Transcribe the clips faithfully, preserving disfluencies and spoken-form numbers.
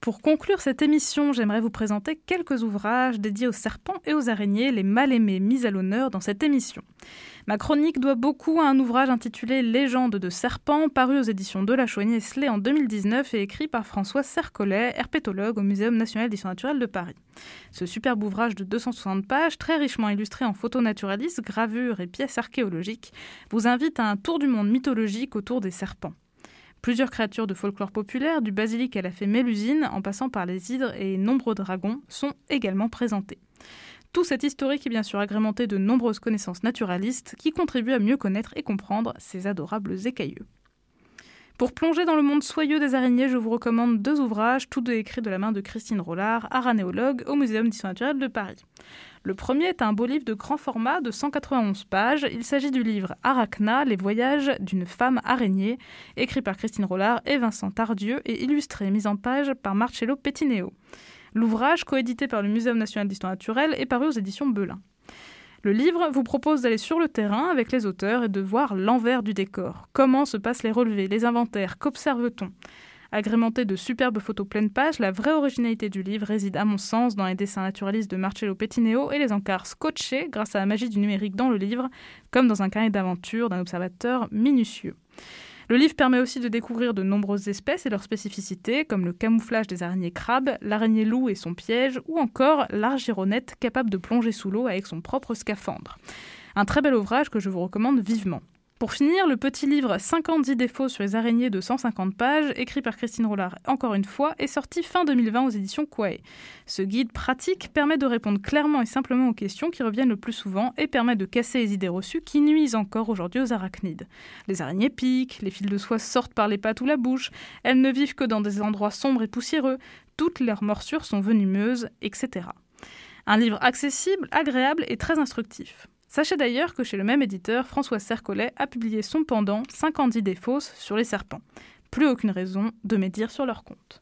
Pour conclure cette émission, j'aimerais vous présenter quelques ouvrages dédiés aux serpents et aux araignées, les mal-aimés mis à l'honneur dans cette émission. Ma chronique doit beaucoup à un ouvrage intitulé « Légende de serpents » paru aux éditions de La Chaumier-Slay en deux mille dix-neuf et écrit par François Sercollet, herpétologue au Muséum national d'histoire naturelle de Paris. Ce superbe ouvrage de deux cent soixante pages, très richement illustré en photos naturalistes, gravures et pièces archéologiques, vous invite à un tour du monde mythologique autour des serpents. Plusieurs créatures de folklore populaire, du basilic à la fée Mélusine, en passant par les hydres et nombreux dragons, sont également présentés. Tout cet historique est bien sûr agrémenté de nombreuses connaissances naturalistes qui contribuent à mieux connaître et comprendre ces adorables écailleux. Pour plonger dans le monde soyeux des araignées, je vous recommande deux ouvrages, tous deux écrits de la main de Christine Rollard, aranéologue au Muséum d'histoire naturelle de Paris. Le premier est un beau livre de grand format de cent quatre-vingt-onze pages. Il s'agit du livre Arachna, les voyages d'une femme araignée, écrit par Christine Rollard et Vincent Tardieu et illustré et mis en page par Marcello Pettineo. L'ouvrage, coédité par le Muséum national d'histoire naturelle, est paru aux éditions Belin. Le livre vous propose d'aller sur le terrain avec les auteurs et de voir l'envers du décor. Comment se passent les relevés, les inventaires, qu'observe-t-on ? Agrémenté de superbes photos pleines pages, la vraie originalité du livre réside à mon sens dans les dessins naturalistes de Marcello Pettineo et les encarts scotchés grâce à la magie du numérique dans le livre, comme dans un carnet d'aventure d'un observateur minutieux. Le livre permet aussi de découvrir de nombreuses espèces et leurs spécificités, comme le camouflage des araignées crabes, l'araignée loup et son piège, ou encore l'argironnette capable de plonger sous l'eau avec son propre scaphandre. Un très bel ouvrage que je vous recommande vivement. Pour finir, le petit livre cinquante défauts sur les araignées de cent cinquante pages, écrit par Christine Rollard encore une fois, est sorti fin deux mille vingt aux éditions Quae. Ce guide pratique permet de répondre clairement et simplement aux questions qui reviennent le plus souvent et permet de casser les idées reçues qui nuisent encore aujourd'hui aux arachnides. Les araignées piquent, les fils de soie sortent par les pattes ou la bouche, elles ne vivent que dans des endroits sombres et poussiéreux, toutes leurs morsures sont venimeuses, et cetera. Un livre accessible, agréable et très instructif. Sachez d'ailleurs que chez le même éditeur, François Sercollet a publié son pendant cinquante idées fausses sur les serpents. Plus aucune raison de médire sur leur compte.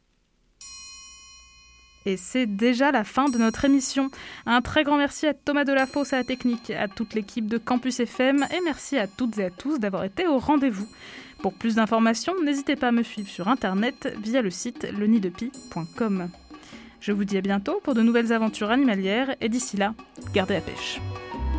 Et c'est déjà la fin de notre émission. Un très grand merci à Thomas Delafosse à la technique, à toute l'équipe de Campus F M et merci à toutes et à tous d'avoir été au rendez-vous. Pour plus d'informations, n'hésitez pas à me suivre sur internet via le site le nid de pie point com. Je vous dis à bientôt pour de nouvelles aventures animalières et d'ici là, gardez la pêche.